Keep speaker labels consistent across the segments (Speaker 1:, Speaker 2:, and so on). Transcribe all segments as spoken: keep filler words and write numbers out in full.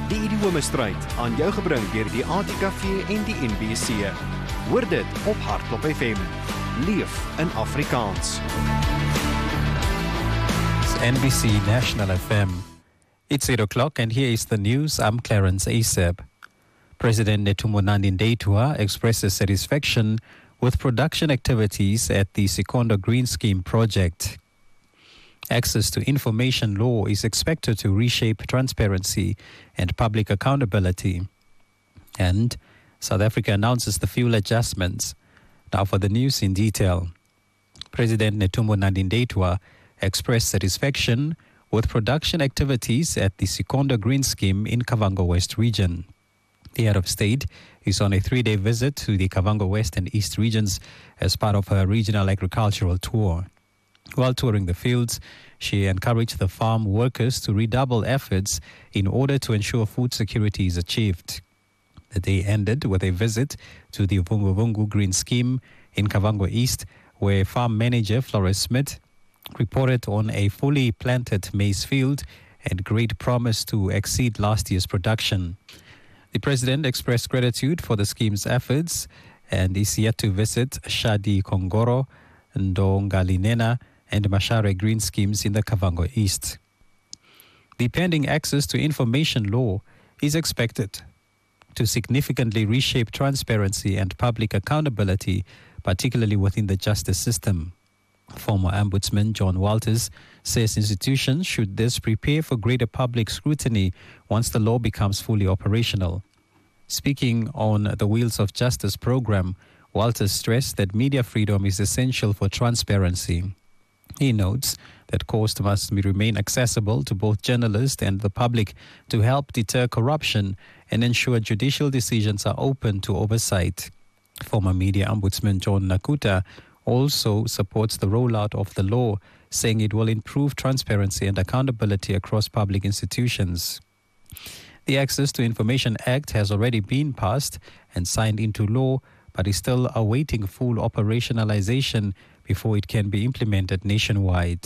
Speaker 1: Die Idiomestryd aan jou gebring deur die A T K V en die N B C. Hoor dit op Hardklop F M. Leef in Afrikaans.
Speaker 2: It's N B C National F M. It's eight o'clock and here is the news. I'm Clarence Aseb. President Netumbo Nandi-Ndaitwah expresses satisfaction with production activities at the Sikondo Green Scheme project. Access to information law is expected to reshape transparency and public accountability. And South Africa announces the fuel adjustments. Now for the news in detail. President Netumbo Nandi-Ndaitwah expressed satisfaction with production activities at the Sikondo Green Scheme in Kavango West region. The head of state is on a three-day visit to the Kavango West and East regions as part of her regional agricultural tour. While touring the fields, she encouraged the farm workers to redouble efforts in order to ensure food security is achieved. The day ended with a visit to the Vunguvungu Green Scheme in Kavango East, where farm manager Flores Smith reported on a fully planted maize field and great promise to exceed last year's production. The president expressed gratitude for the scheme's efforts and is yet to visit Shadi Kongoro, Ndongalinena, and Mashare Green Schemes in the Kavango East. The pending access to information law is expected to significantly reshape transparency and public accountability, particularly within the justice system. Former Ombudsman John Walters says institutions should thus prepare for greater public scrutiny once the law becomes fully operational. Speaking on the Wheels of Justice program, Walters stressed that media freedom is essential for transparency. He notes that courts must remain accessible to both journalists and the public to help deter corruption and ensure judicial decisions are open to oversight. Former media ombudsman John Nakuta also supports the rollout of the law, saying it will improve transparency and accountability across public institutions. The Access to Information Act has already been passed and signed into law, but is still awaiting full operationalization before it can be implemented nationwide.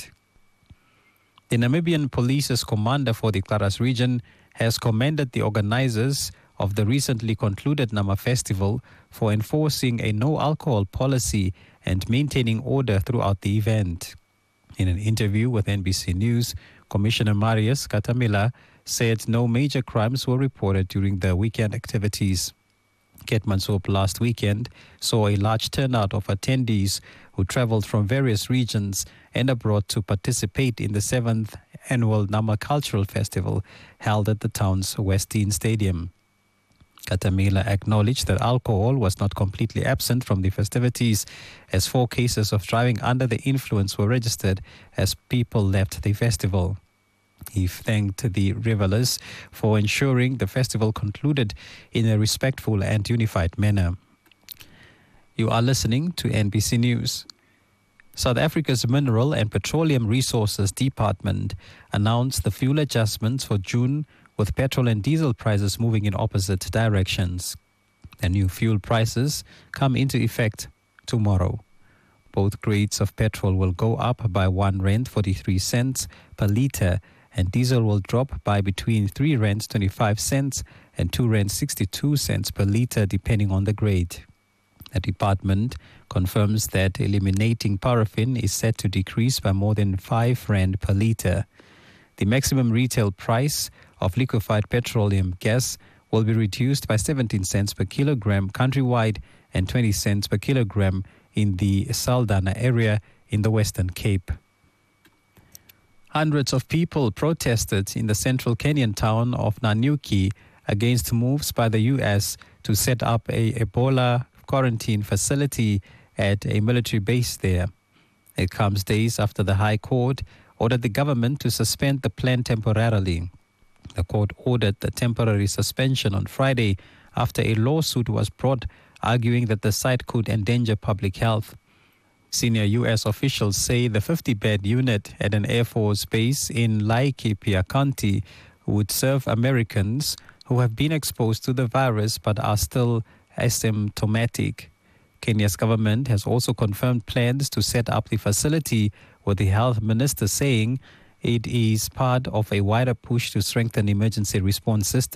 Speaker 2: The Namibian Police's commander for the Klaras region has commended the organizers of the recently concluded Nama Festival for enforcing a no-alcohol policy and maintaining order throughout the event. In an interview with N B C News, Commissioner Marius Katamila said no major crimes were reported during the weekend activities. Keetmanshoop last weekend saw a large turnout of attendees who traveled from various regions and abroad to participate in the seventh annual Nama Cultural Festival held at the town's Westdene Stadium. Katamila acknowledged that alcohol was not completely absent from the festivities, as four cases of driving under the influence were registered as people left the festival. He thanked the revelers for ensuring the festival concluded in a respectful and unified manner. You are listening to N B C News. South Africa's Mineral and Petroleum Resources Department announced the fuel adjustments for June, with petrol and diesel prices moving in opposite directions. The new fuel prices come into effect tomorrow. Both grades of petrol will go up by one rand forty-three cents per litre, and diesel will drop by between three rand twenty-five cents and two rand sixty-two cents per litre, depending on the grade. The department confirms that eliminating paraffin is set to decrease by more than five rand per litre. The maximum retail price of liquefied petroleum gas will be reduced by seventeen cents per kilogram countrywide and twenty cents per kilogram in the Saldanha area in the Western Cape. Hundreds of people protested in the central Kenyan town of Nanyuki against moves by the U S to set up a Ebola quarantine facility at a military base there. It comes days after the High Court ordered the government to suspend the plan temporarily. The court ordered the temporary suspension on Friday after a lawsuit was brought arguing that the site could endanger public health. Senior U S officials say the fifty-bed unit at an Air Force base in Laikipia County would serve Americans who have been exposed to the virus but are still asymptomatic. Kenya's government has also confirmed plans to set up the facility, with the health minister saying it is part of a wider push to strengthen emergency response systems.